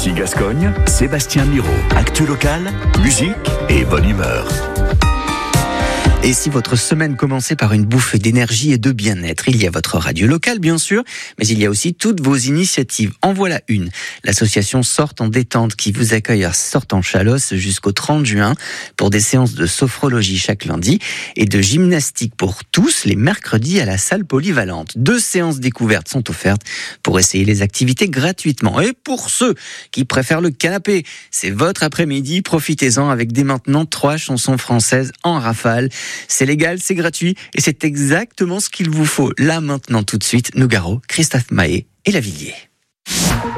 Midi Gascogne, Sébastien Miro. Actu local, musique et bonne humeur. Et si votre semaine commençait par une bouffe d'énergie et de bien-être, il y a votre radio locale bien sûr, mais il y a aussi toutes vos initiatives. En voilà une. L'association Sorte en détente qui vous accueille à Sorte en Chalosse jusqu'au 30 juin pour des séances de sophrologie chaque lundi et de gymnastique pour tous les mercredis à la salle polyvalente. 2 séances découvertes sont offertes pour essayer les activités gratuitement. Et pour ceux qui préfèrent le canapé, c'est votre après-midi. Profitez-en avec dès maintenant 3 chansons françaises en rafale. C'est légal, c'est gratuit et c'est exactement ce qu'il vous faut. Là, maintenant, tout de suite, Nougaro, Christophe Maé et Lavilliers.